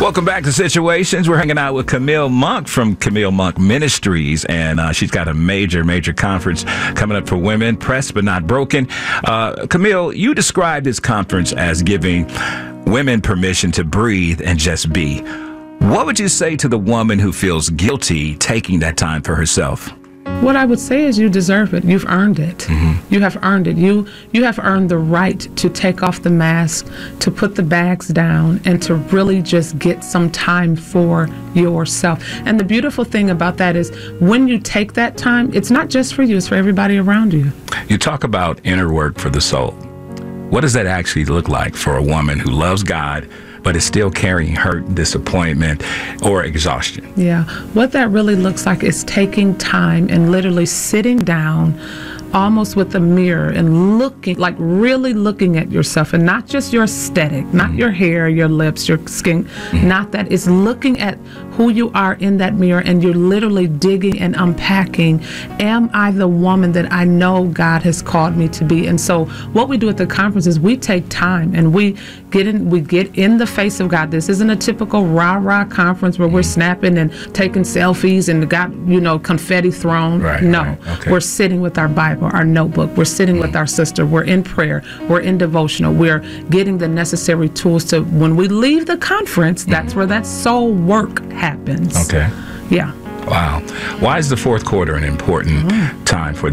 Welcome back to Situations. We're hanging out with Camille Monk from Camille Monk Ministries, and she's got a major conference coming up for women, Pressed but Not Broken. Camille, you described this conference as giving women permission to breathe and just be. What would you say to the woman who feels guilty taking that time for herself? What I would say is you deserve it. You've earned it. Mm-hmm. You have earned it. You have earned the right to take off the mask, to put the bags down, and to really just get some time for yourself. And the beautiful thing about that is when you take that time, it's not just for you, it's for everybody around you. You talk about inner work for the soul. What does that actually look like for a woman who loves God but is still carrying hurt, disappointment, or exhaustion? Yeah, what that really looks like is taking time and literally sitting down almost with a mirror and looking, like really looking at yourself, and not just your aesthetic, not your hair, your lips, your skin, not that. It's looking at who you are in that mirror, and you're literally digging and unpacking, am I the woman that I know God has called me to be? And so what we do at the conference is we take time and we get in the face of God. This isn't a typical rah-rah conference where we're snapping and taking selfies and got, confetti thrown. No, Okay. We're sitting with our Bible, our notebook. We're sitting with our sister. We're in prayer. We're in devotional. We're getting the necessary tools to, when we leave the conference, that's where that soul work happens. Okay. Yeah. Wow. Why is the fourth quarter an important time for